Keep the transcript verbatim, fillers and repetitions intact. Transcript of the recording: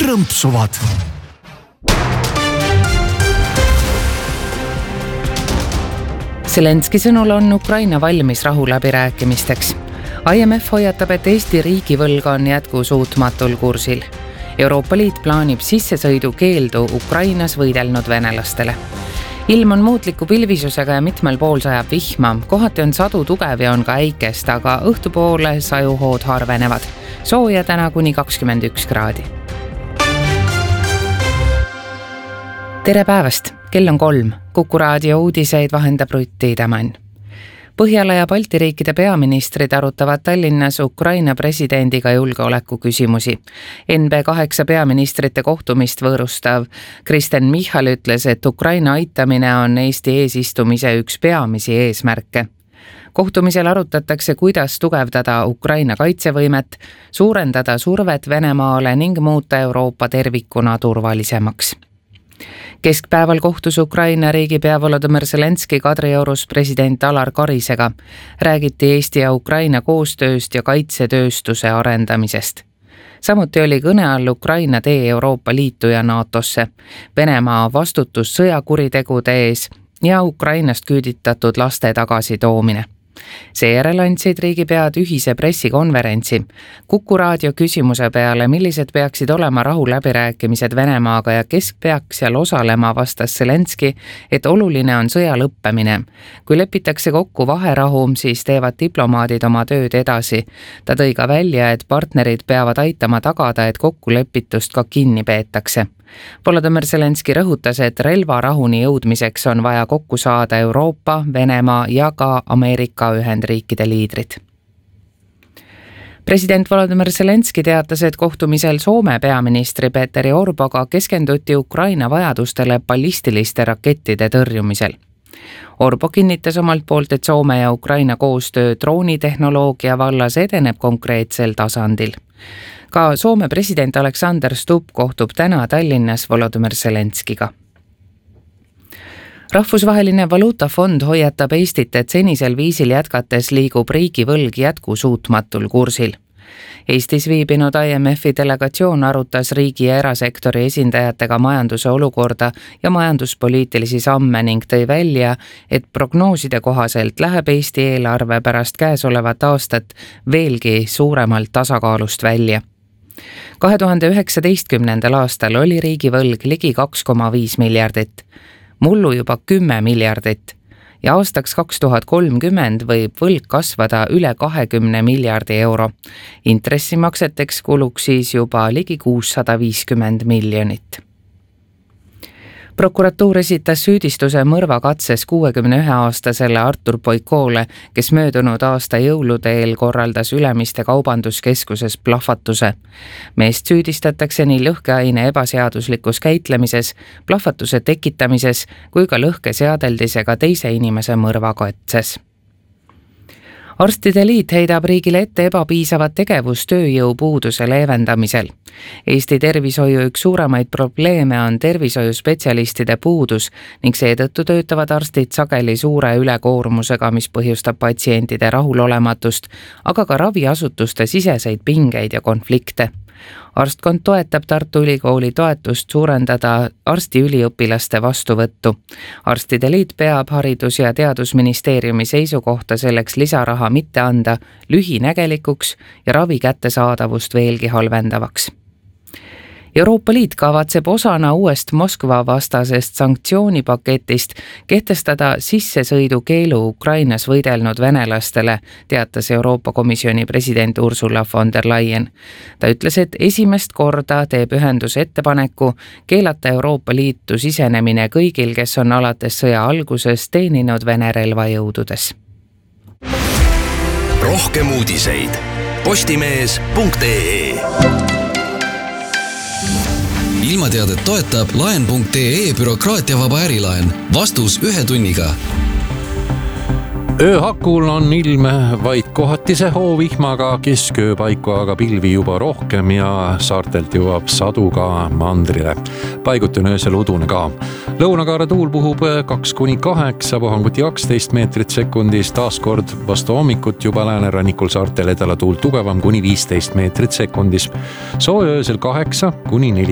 krõmpsuvad. Zelenski sõnul on Ukraina valmis rahuläbirääkimisteks. I M F hoiatab, et Eesti riigivõlg on jätkusuutmatul kursil. Euroopa Liit plaanib sissesõidu keeldu Ukrainas võidelnud venelastele. Ilm on muutliku pilvisusega ja mitmel pool sajab vihma. Kohati on sadu tugev ja on ka äikest, aga õhtupoole sajuhood harvenevad. Sooja täna kuni kakskümmend üks kraadi. Tere päevast! Kell on kolm. Kuku raadio uudiseid vahendab Rutt Tiidemann. Põhjala ja Balti riikide peaministrid arutavad Tallinnas Ukraina presidendiga julgeoleku küsimusi. N B kaheksa peaministrite kohtumist võõrustav Kristen Michal ütles, et Ukraina aitamine on Eesti eesistumise üks peamisi eesmärke. Kohtumisel arutatakse, kuidas tugevdada Ukraina kaitsevõimet, suurendada survet Venemaale ning muuta Euroopa tervikuna turvalisemaks. Keskpäeval kohtus Ukraina riigipea Volodõmõr Zelenski Kadriorus president Alar Karisega. Räägiti Eesti ja Ukraina koostööst ja kaitsetööstuse arendamisest. Samuti oli kõne all Ukraina tee Euroopa Liitu ja NATOsse, Venemaa vastutus sõjakuritegude ees ja Ukrainast küüditatud laste tagasitoomine. Seejärel andsid riigipead ühise pressikonverentsi. Kuku raadio küsimuse peale, millised peaksid olema rahuläbirääkimised Venemaaga ja kes peaks seal osalema, vastas Zelenski, et oluline on sõja lõppemine. Kui lepitakse kokku vaherahu, siis teevad diplomaadid oma tööd edasi. Ta tõi ka välja, et partnerid peavad aitama tagada, et kokkulepitust ka kinni peetakse. Volodõmõr Zelenski rõhutas, et relvarahuni jõudmiseks on vaja kokku saada Euroopa, Venemaa ja ka Ameerika Ühendriikide liidrid. President Volodõmõr Zelenski teatas, et kohtumisel Soome peaministri Petteri Orpoga keskenduti Ukraina vajadustele ballistiliste rakettide tõrjumisel. Orpo kinnitas omalt poolt, et Soome ja Ukraina koostöö droonitehnoloogia vallas edeneb konkreetsel tasandil. Ka Soome president Alexander Stubb kohtub täna Tallinnas Volodõmõr Zelenskiga. Rahvusvaheline valuutafond hoiatab Eestit, et senisel viisil jätkates liigub riigivõlg jätkusuutmatul kursil. Eestis viibinud I M F-i delegatsioon arutas riigi ja erasektori esindajatega majanduse olukorda ja majanduspoliitilisi samme ning tõi välja, et prognooside kohaselt läheb Eesti eelarve pärast käesolevat aastat veelgi suuremalt tasakaalust välja. kahe tuhande üheksateistkümnendal aastal oli riigivõlg ligi kaks koma viis miljardit, mullu juba kümme miljardit ja aastaks kaks tuhat kolmkümmend võib võlg kasvada üle kahekümne miljardi euro. Intressimakseteks kuluks siis juba ligi kuussada viiskümmend miljonit. Prokuratuur esitas süüdistuse mõrvakatses kuuekümne ühe aastasele Artur Boikoole, kes möödunud aasta jõulude eel korraldas Ülemiste kaubanduskeskuses plahvatuse. Meest süüdistatakse nii lõhkeaine ebaseaduslikus käitlemises, plahvatuse tekitamises kui ka lõhkeseadeldisega teise inimese mõrvakatses. Arstide liit heidab riigile ette ebapiisavat tegevust tööjõupuuduse leevendamisel. Eesti tervishoiu üks suuremaid probleeme on tervishoiuspetsialistide puudus ning seetõttu töötavad arstid sageli suure ülekoormusega, mis põhjustab patsientide rahulolematust, aga ka raviasutuste siseseid pingeid ja konflikte. Arstkond toetab Tartu Ülikooli toetust suurendada arstiüliõpilaste vastuvõttu. Arstide liit peab Haridus- ja Teadusministeeriumi seisukohta selleks lisaraha mitte anda lühinägelikuks ja ravi kättesaadavust veelgi halvendavaks. Euroopa Liit kavatseb osana uuest Moskva vastasest sanktsioonipaketist kehtestada sissesõidukeelu Ukrainas võidelnud venelastele, teatas Euroopa Komisjoni president Ursula von der Leyen. Ta ütles, et esimest korda teeb ühendus ettepaneku keelata Euroopa Liitu sisenemine kõigil, kes on alates sõja alguses teeninud Vene relvajõududes. Rohkem uudiseid postimees punkt ee. Ilmateadet toetab laen punkt ee bürokraatiavaba ärilaen. Vastus ühe tunniga. Ööhakul on ilm vaid kohatise hoovihmaga, kesköö paiku aga pilvi juba rohkem ja saartelt jõuab sadu ka mandrile. Paiguti on öösel udune ka. Lõunakaare tuul puhub kaks kuni kaheksa, puhanguti kaksteist meetrit sekundis, taaskord vastu hommikut juba läänerannikul saartel edala tuul tugevam kuni viisteist meetrit sekundis. Sooja öösel kaheksa kuni neli.